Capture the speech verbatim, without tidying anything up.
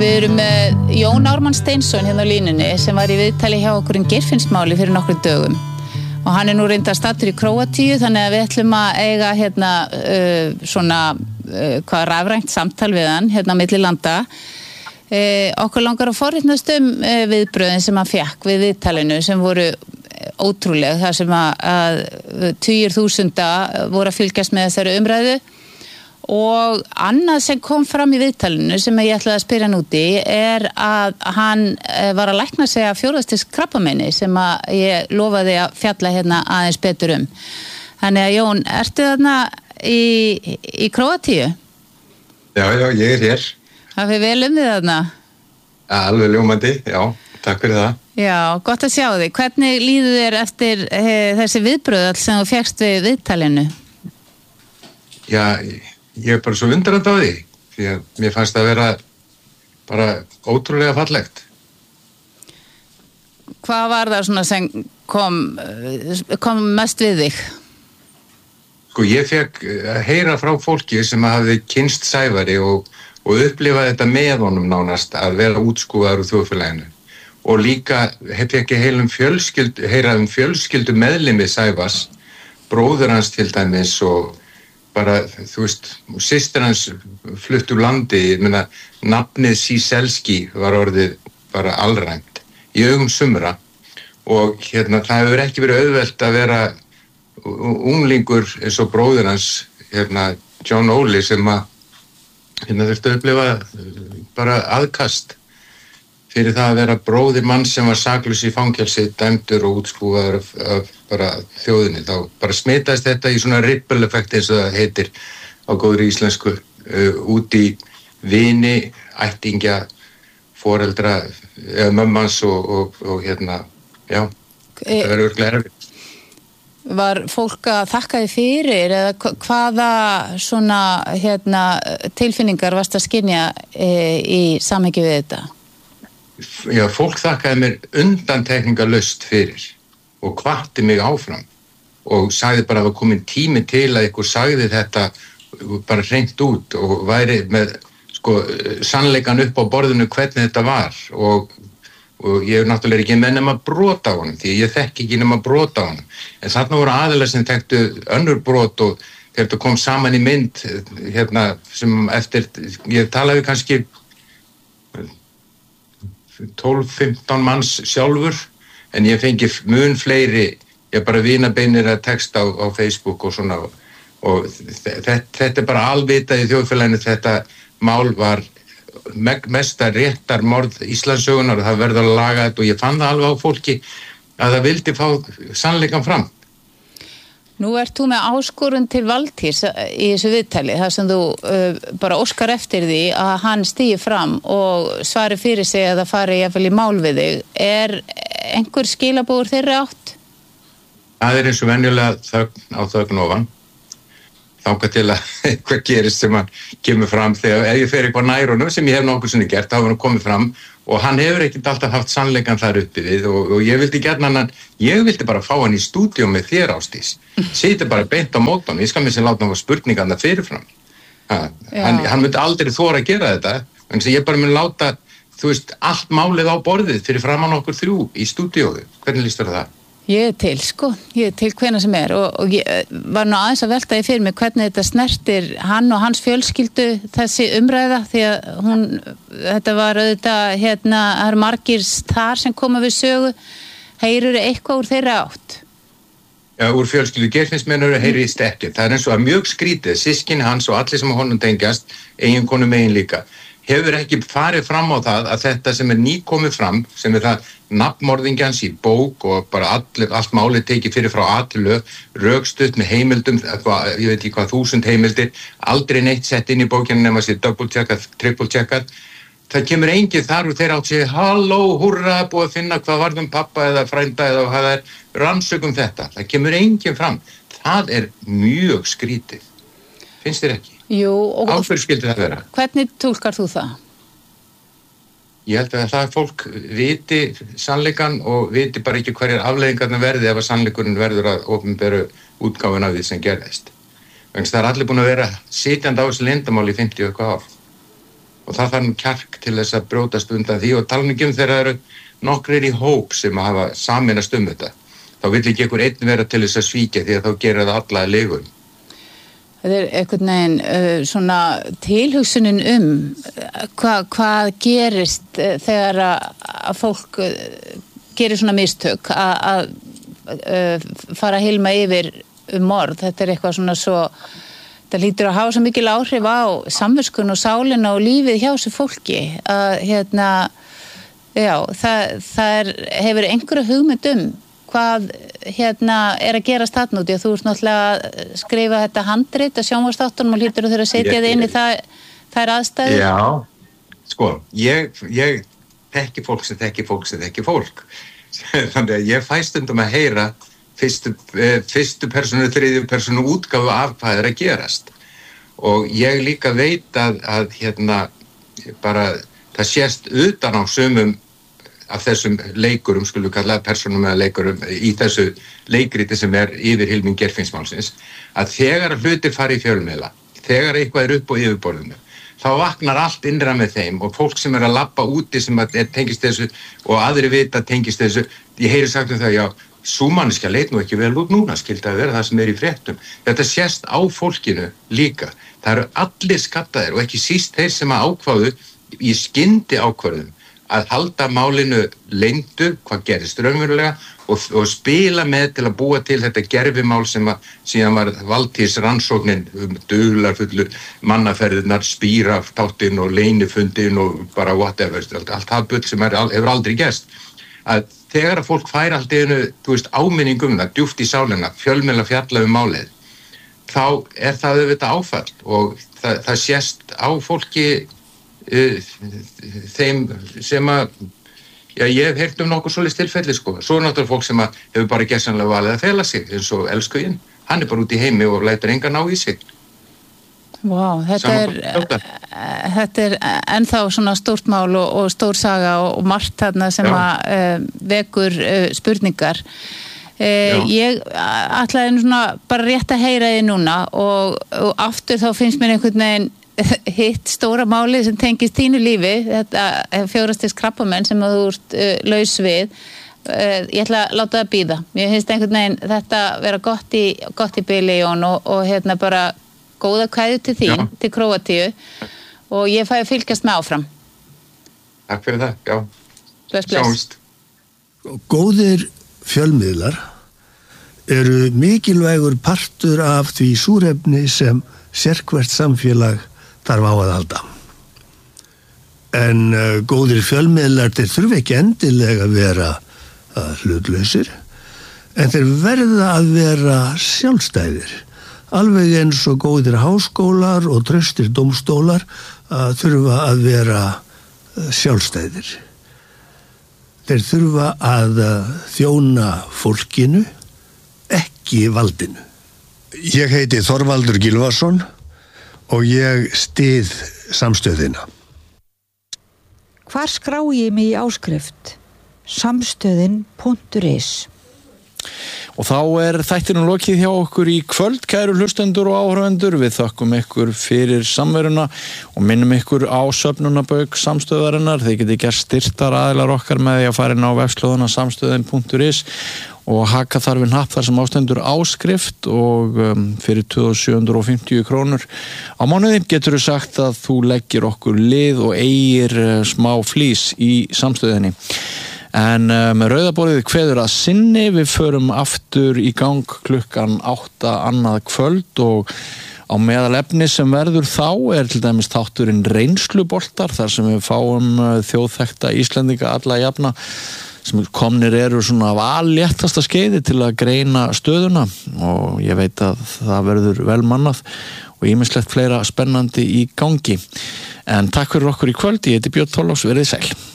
Við erum með Jón Ármann Steinsson hérna á línunni sem var í viðtali hjá okkur um Geirfinnsmáli fyrir nokkrum dögum og hann er nú reyndar staddur í Króatíu þannig að við ætlum að eiga hérna uh, svona uh, hvað rafrænt samtal við hann hérna á milli landa. Uh, okkur langar að forritnast um uh, viðbröðin sem hann fékk við viðtalinu sem voru ótrúleg þar sem að, að tugir þúsunda voru að fylgjast með þessari umræðu. Og annað sem kom fram í viðtalinu sem ég ætlaði að spyrja hann úti er að hann var að lækna sig af fjórðastigs krabbameini sem að ég lofaði að fjalla hérna aðeins betur um. Þannig að Jón, ertu þarna í, í Króatíu? Já, já, ég er hér. Það fyrir vel um þig þarna? Alveg ljómandi, já, takk fyrir það. Já, gott að sjá þig. Hvernig líður þér eftir he, þessi viðbröð sem þú fékkst við viðtalinu? Já, ég er bara svo undrandi á því, því að mér fannst það að vera bara ótrúlega fallegt. Hvað var það svona sem kom, kom mest við þig? Sko, ég fekk að heyra frá fólki sem hafði kynst Sævari og, og upplifa þetta með honum nánast að vera útskúfaður úr þjóðfélaginu. Og líka fekk ég heilum fjölskyldu, heyra um fjölskyldu meðlimi Sævars, bróður hans til dæmis og bara, þú veist, systir hans flutt úr landi, ég meina, nafnið Síselski var orðið bara alræmt í augum sumra og hérna, það hefur ekki verið auðvelt að vera unglingur eins og bróðir hans, hérna, John Óli sem að, hérna, þurfti að upplifa bara aðkast fyrir það að vera bróðir mann sem var saklaus í fangelsi, dæmdur og útskúfaður af, af bara þjóðinni. Þá bara smitaðist þetta í svona ripple effect eins og það heitir á góðri íslensku uh, út í vini, ættingja, foreldra, eða mömmans og, og, og hérna, já, þetta verður örglega erfitt. Var fólk að þakka þið fyrir eða hvaða svona hérna, tilfinningar varst að skynja e, í samhengi við þetta? Já, fólk þakkaði mér undantekningarlaust fyrir og hvatti mig áfram og sagði bara að það komin tími til að ykkur sagði þetta bara hreint út og væri með sko, sannleikan upp á borðinu hvernig þetta var og, og ég er náttúrulega ekki með nema brot á honum því ég þekki ekki nema brot á honum en þarna voru aðilar sem þekktu önnur brot og þegar þetta kom saman í mynd hérna sem eftir, ég talaði kannski tólf fimmtán manns sjálfur en ég fengi mun fleiri ég bara vinabeinir að texta á, á Facebook og svona og, og þetta, þetta er bara alvitað í þjóðfélaginu þetta mál var me, mesta réttar morð Íslandssögunar og það verður að laga þetta og ég fann það alveg á fólki að það vildi fá sannleikan fram. Nú ert þú með áskorun til Valtýrs í þessu viðtali, þar sem þú uh, bara óskar eftir því að hann stígi fram og svari fyrir sig að það fari jafnvel í mál við þig. Er einhver skilabúr þeirri átt? Það er eins og venjulega þögn á þögn ofan. Þangað til að eitthvað gerist sem hann kemur fram þegar ef ég fer eitthvað nær honum sem ég hef nokkuð sinni gert, þá hefur hann komið fram og hann hefur ekkert alltaf haft sannleikan þar uppi við og, og ég vildi gjarna hann, ég vildi bara fá hann í stúdíó með þér Ásdís, sitja bara beint á mót hann, ég skal mér sem láta hann fá spurningarna fyrirfram. Ha, hann, hann myndi aldrei þora að gera þetta, en ég bara myndi láta, þú veist, allt málið á borðið fyrir framan okkur þrjú í stúdíóðu. Hvernig líst þér það? Ég er til, sko, ég er til hvenær sem er og, og ég var nú aðeins að velta því fyrir mig hvernig þetta snertir hann og hans fjölskyldu þessi umræða því að hún, þetta var auðvitað hérna, það eru margir þar sem koma við sögu, heyrur eitthvað úr þeirra átt? Já, úr fjölskyldu Geirfinnsmennur heyrist ekki, það er eins og að mjög skrítið, systkini hans og allir sem honum tengjast, eiginkonu megin líka, hefur ekki farið fram á það að þetta sem er nýkomið fram, sem er það nafnmorðingjans í bók og bara all, allt málið tekið fyrir frá A til Ö, rökstutt með heimildum, ég veit ekki hvað þúsund heimildir, aldrei neitt sett inn í bókinu nema sér double-checkað, triple-checkað. Það kemur enginn þar og þeir átt sér, halló, hurra, búið að finna hvað varðum pappa eða frænda eða hvað það er, rannsökum þetta. Það kemur enginn fram. Það er mjög skrítið. Finnst þér ekki? Jú, og á hverju skyldi það vera? Hvernig túlkar þú það? Ég held að það fólk viti sannleikan og viti bara ekki hverjar afleiðingarnar verði ef að sannleikurinn verður að opinberu útgáfun af því sem gerðist. Þannig að það er allir búin að vera sitjandi á þessu leyndarmáli í fimmtíu eitthvað ár. Og og það þarf nú kjark til þess að brjótast undan því og tala ekki um þegar það eru nokkrir í hóp sem að hafa sameinast um þetta. Þá vill ekki einhver einn vera til þess að svíkja því að þá gera það alla að legum. Það er einhvern veginn uh, svona tilhugsunin um hvað, hvað gerist þegar að, að fólk gerir svona mistök að, að uh, fara að hilma yfir um morð. Þetta er eitthvað svona svo, það lítur að hafa svo mikil áhrif á samviskun og sálina og lífið hjá þessu fólki að hérna, já, það, það er, hefur einhverju hugmynd um hvað hérna er að gerast þarna út í að þú ert náttúrulega að skrifa þetta handrit að sjónvarpsþáttunum og hlýtur þú þurfa að setja þig inn í það, þær aðstæður? Já, sko, ég, ég þekki fólk sem þekki fólk sem þekki fólk. Þannig að ég fæ stundum að heyra fyrstu, fyrstu persónu, þriðju persónu útgáfu af hvað er að gerast. Og ég líka veit að, að hérna, bara það sést utan á sumum af þessum leikurum, skulum við kalla persónum eða leikurum í þessu leikriti sem er yfir Hilming Geirfinnsmálsins, að þegar hlutir fara í fjölmiðla, þegar eitthvað er upp á yfirborðinu, þá vaknar allt innra með þeim og fólk sem er að labba úti sem er tengist þessu og aðri vita tengist þessu, ég heyri sagt um það, já, sú manneskja leit nú ekki vel út núna, skildi að vera það sem er í fréttum. Þetta sést á fólkinu líka. Það eru allir skattaðir og ekki síst þeir sem að ákváðu í skyndi ákvörðum að halda málinu leyndu, hvað gerist raunverulega og, og spila með til að búa til þetta gerfimál sem að síðan var valdtíðs rannsóknin um dularfullu mannaferðirnar, spíraftáttinn og leynifundin og bara whatever, allt, allt það bull sem er, hefur aldrei gerst. Að þegar að fólk fær allt einu, þú veist, áminning um það, djúpt í sálina, fjölmiðla fjalla um málið, þá er það auðvitað áfall og það, það sést á fólki þeim sem að já, ég hef heyrt um nokkuð svoleiðis tilfelli sko. Svo er náttúrulega fólk sem að hefur bara gersamlega valið að fela sig eins og elskuginn, hann er bara út í heimi og lætur engan ná í sig. Vá, wow, þetta er þetta er ennþá svona stórt mál og, og stór saga og, og margt þarna sem já. að uh, vekur uh, spurningar. Uh, ég ætlaði svona bara rétt að heyra þið núna og, og aftur þá finnst mér einhvern veginn hitt stóra máli sem tengist þínu lífi, þetta fjórastigs krabbamenn sem þú ert uh, laus við. Uh, ég ætla að láta það bíða. Mér finnst einhvern veginn þetta vera gott í, gott í bili, Jón, og, og hérna bara góða kveðju til þín, já. Til Króatíu og ég fæ að fylgjast með áfram. Takk fyrir það, já. Bless, bless. Sjáumst. Góðir fjölmiðlar eru mikilvægur partur af því súrefni sem sérhvert samfélag þarf á að halda. En uh, góðir fjölmiðlar þeir þurfa ekki endilega að vera uh, hlutlausir, en þeir verða að vera sjálfstæðir. Alveg eins og góðir háskólar og traustir dómstólar uh, þurfa að vera uh, sjálfstæðir. Þeir þurfa að uh, þjóna fólkinu, ekki valdinu. Ég heiti Þorvaldur Gylfason og ég styð samstöðina. Hvar skrá ég mig í áskrift? samstöðin punktur is. Og þá er þættinum lokið hjá okkur í kvöld, kæru hlustendur og áhorfendur. Við þökkum ykkur fyrir samveruna og minnum ykkur á söfnunarbauk samstöðarinnar. Þið getið gert styrktar aðilar okkar með því að fara inn á vefslóðuna samstöðin punktur is og haka þar við hnapp þar sem ástendur áskrift og um, fyrir tvö þúsund sjö hundruð fimmtíu krónur á mánuði getur þú sagt að þú leggir okkur lið og eigir uh, smá flís í samstöðinni. En uh, með rauðaborðið kveður að sinni, við förum aftur í gang klukkan átta annað kvöld og á meðal efni sem verður þá er til dæmis þátturinn reynsluboltar þar sem við fáum uh, þjóðþekkta Íslendinga alla jafna sem komnir eru svona valléttasta skeiði til að greina stöðuna og ég veit að það verður vel mannað og ýmislegt fleira spennandi í gangi. En takk fyrir okkur í kvöld, ég heiti Björn Þorláks, verið sæl.